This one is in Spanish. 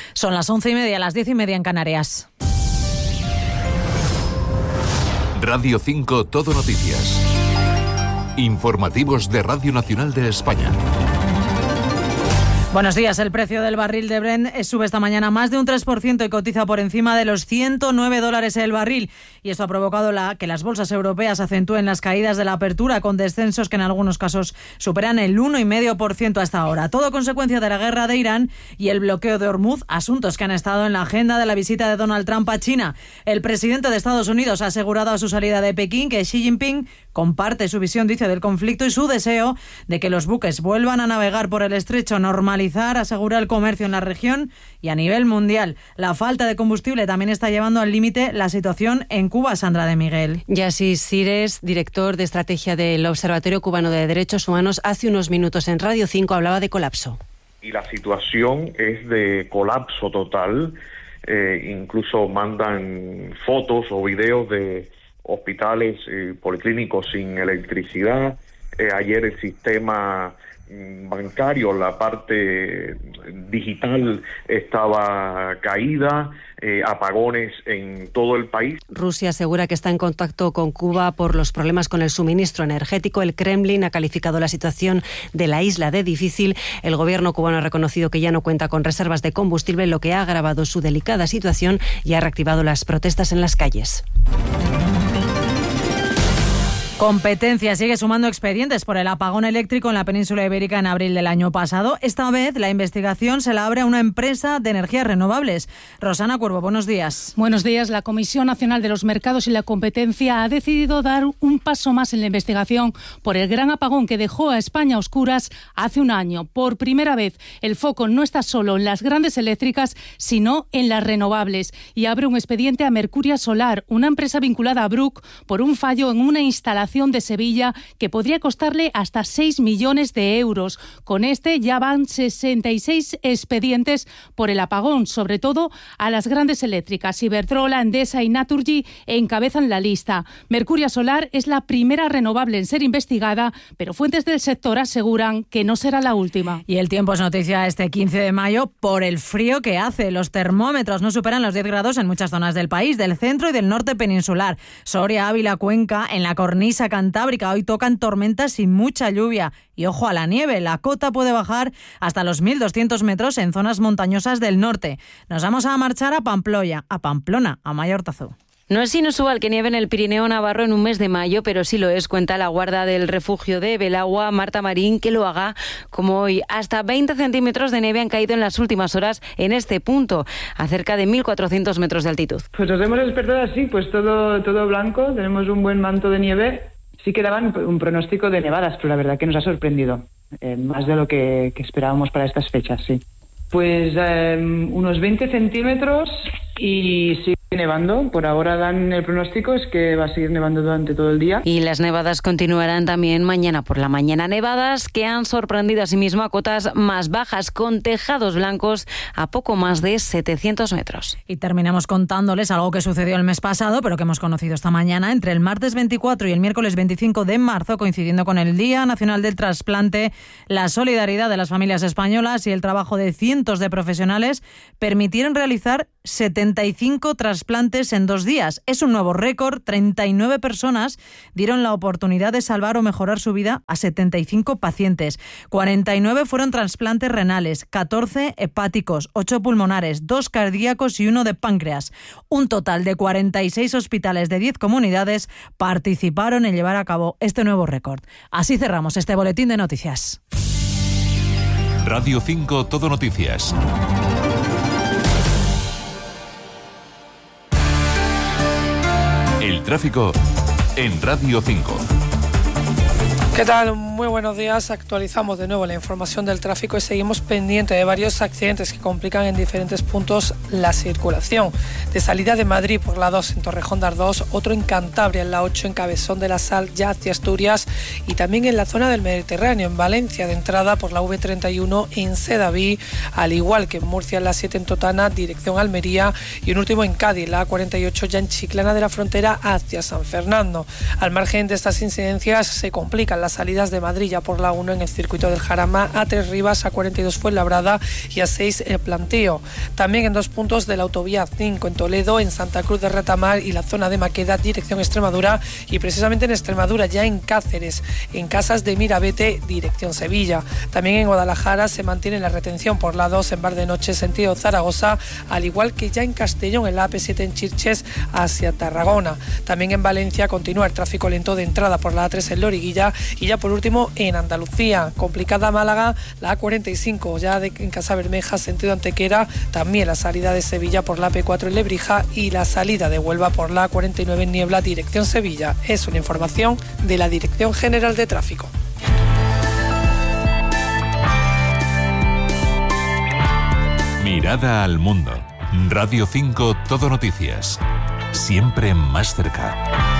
Son las 11:30, las 10:30 en Canarias. Radio 5 Todo Noticias. Informativos de Radio Nacional de España. Buenos días. El precio del barril de Brent sube esta mañana más de un 3% y cotiza por encima de los $109 el barril. Y esto ha provocado que las bolsas europeas acentúen las caídas de la apertura, con descensos que en algunos casos superan el 1,5% hasta ahora. Todo consecuencia de la guerra de Irán y el bloqueo de Hormuz, asuntos que han estado en la agenda de la visita de Donald Trump a China. El presidente de Estados Unidos ha asegurado a su salida de Pekín que Xi Jinping comparte su visión, dice, del conflicto y su deseo de que los buques vuelvan a navegar por el estrecho, asegurar el comercio en la región y a nivel mundial. La falta de combustible también está llevando al límite la situación en Cuba. Sandra de Miguel. Yasis Sires, director de estrategia del Observatorio Cubano de Derechos Humanos, hace unos minutos en Radio 5 hablaba de colapso. Y la situación es de colapso total. Incluso mandan fotos o videos de hospitales policlínicos sin electricidad. Ayer el sistema bancario, la parte digital estaba caída, apagones en todo el país. Rusia asegura que está en contacto con Cuba por los problemas con el suministro energético. El Kremlin ha calificado la situación de la isla de difícil. El gobierno cubano ha reconocido que ya no cuenta con reservas de combustible, lo que ha agravado su delicada situación y ha reactivado las protestas en las calles. Competencia sigue sumando expedientes por el apagón eléctrico en la península ibérica en abril del año pasado. Esta vez la investigación se la abre a una empresa de energías renovables. Rosana Cuervo, buenos días. Buenos días. La Comisión Nacional de los Mercados y la Competencia ha decidido dar un paso más en la investigación por el gran apagón que dejó a España a oscuras hace un año. Por primera vez, el foco no está solo en las grandes eléctricas, sino en las renovables. Y abre un expediente a Mercuria Solar, una empresa vinculada a Bruc, por un fallo en una instalación de Sevilla que podría costarle hasta 6 millones de euros. Con este ya van 66 expedientes por el apagón, sobre todo a las grandes eléctricas. Iberdrola, Endesa y Naturgy encabezan la lista. Mercuria Solar es la primera renovable en ser investigada, pero fuentes del sector aseguran que no será la última. Y el tiempo es noticia este 15 de mayo por el frío que hace. Los termómetros no superan los 10 grados en muchas zonas del país, del centro y del norte peninsular. Soria, Ávila, Cuenca, en la cornisa cantábrica hoy tocan tormentas y mucha lluvia. Y ojo a la nieve, la cota puede bajar hasta los 1.200 metros en zonas montañosas del norte. Nos vamos a marchar a Pamplona, a Mayortazú. No es inusual que nieve en el Pirineo navarro en un mes de mayo, pero sí lo es, cuenta la guarda del refugio de Belagua, Marta Marín, que lo haga como hoy. Hasta 20 centímetros de nieve han caído en las últimas horas en este punto, a cerca de 1.400 metros de altitud. Pues nos hemos despertado así, pues todo blanco, tenemos un buen manto de nieve. Sí que daban un pronóstico de nevadas, pero la verdad que nos ha sorprendido, más de lo que esperábamos para estas fechas, sí. Pues unos 20 centímetros y sigue nevando. Por ahora dan el pronóstico, es que va a seguir nevando durante todo el día. Y las nevadas continuarán también mañana por la mañana. Nevadas que han sorprendido asimismo a cotas más bajas, con tejados blancos a poco más de 700 metros. Y terminamos contándoles algo que sucedió el mes pasado, pero que hemos conocido esta mañana. Entre el martes 24 y el miércoles 25 de marzo, coincidiendo con el Día Nacional del Trasplante, la solidaridad de las familias españolas y el trabajo de cientos de profesionales permitieron realizar 75 trasplantes en 2 días. Es un nuevo récord. 39 personas dieron la oportunidad de salvar o mejorar su vida a 75 pacientes. 49 fueron trasplantes renales, 14 hepáticos, 8 pulmonares, 2 cardíacos y 1 de páncreas. Un total de 46 hospitales de 10 comunidades participaron en llevar a cabo este nuevo récord. Así cerramos este boletín de noticias. Radio 5 Todo Noticias. El tráfico en Radio 5. ¿Qué tal? Muy buenos días. Actualizamos de nuevo la información del tráfico y seguimos pendiente de varios accidentes que complican en diferentes puntos la circulación. De salida de Madrid por la 2 en Torrejón de Ardoz, otro en Cantabria en la 8 en Cabezón de la Sal ya hacia Asturias y también en la zona del Mediterráneo en Valencia de entrada por la V31 en Sedaví, al igual que en Murcia en la 7 en Totana dirección Almería y un último en Cádiz, la A48 ya en Chiclana de la Frontera hacia San Fernando. Al margen de estas incidencias se complican las salidas de Madrid, ya por la 1 en el circuito del Jarama, A3 Rivas, A42 Fuenlabrada y A6 Plantío. También en 2 puntos de la autovía 5 en Toledo, en Santa Cruz de Retamar y la zona de Maqueda, dirección Extremadura, y precisamente en Extremadura, ya en Cáceres, en Casas de Mirabete, dirección Sevilla. También en Guadalajara se mantiene la retención por la 2 en Bar de Noche, sentido Zaragoza, al igual que ya en Castellón, en la AP7 en Chirches, hacia Tarragona. También en Valencia continúa el tráfico lento de entrada por la A3 en Loriguilla, y ya por último en Andalucía, complicada Málaga, la A45, ya en Casabermeja, sentido Antequera, también la salida de Sevilla por la AP4 en Lebrija y la salida de Huelva por la A49 en Niebla, dirección Sevilla. Es una información de la Dirección General de Tráfico. Mirada al mundo. Radio 5 Todo Noticias. Siempre más cerca.